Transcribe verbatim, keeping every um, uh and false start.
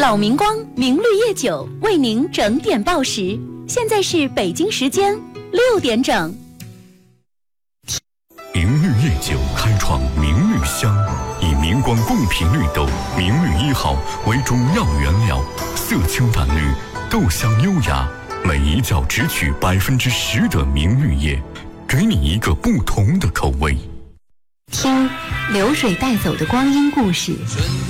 老明光明绿叶酒为您整点报时，现在是北京时间六点整。 明绿叶酒开创明绿香，以明光贡品绿豆明绿一号为主要原料，色清淡绿，豆香优雅，每一窖只取百分之十的明绿叶，给你一个不同的口味。 听流水带走的光阴故事，